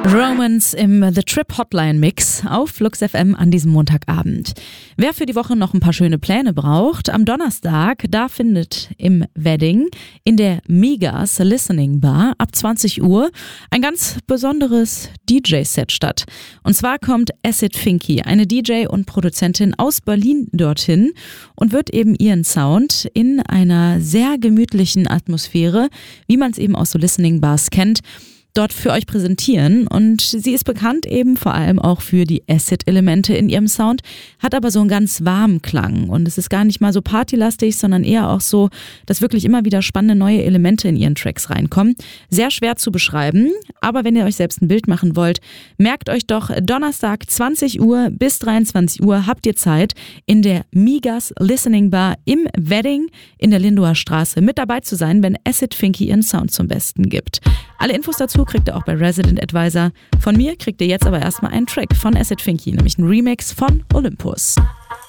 Romance im The Trip Hotline Mix auf Flux FM an diesem Montagabend. Wer für die Woche noch ein paar schöne Pläne braucht, am Donnerstag, da findet im Wedding in der Migas Listening Bar ab 20 Uhr ein ganz besonderes DJ-Set statt. Und zwar kommt Acid Finky, eine DJ und Produzentin aus Berlin, dorthin und wird eben ihren Sound in einer sehr gemütlichen Atmosphäre, wie man es eben aus so Listening Bars kennt, dort für euch präsentieren. Und sie ist bekannt eben vor allem auch für die Acid-Elemente in ihrem Sound, hat aber so einen ganz warmen Klang und es ist gar nicht mal so partylastig, sondern eher auch so, dass wirklich immer wieder spannende neue Elemente in ihren Tracks reinkommen. Sehr schwer zu beschreiben, aber wenn ihr euch selbst ein Bild machen wollt, merkt euch doch, Donnerstag 20 Uhr bis 23 Uhr habt ihr Zeit in der Migas Listening Bar im Wedding in der Lindower Straße mit dabei zu sein, wenn Acid Finky ihren Sound zum Besten gibt. Alle Infos dazu kriegt ihr auch bei Resident Advisor. Von mir kriegt ihr jetzt aber erstmal einen Track von Acid Finky, nämlich einen Remix von Olympus.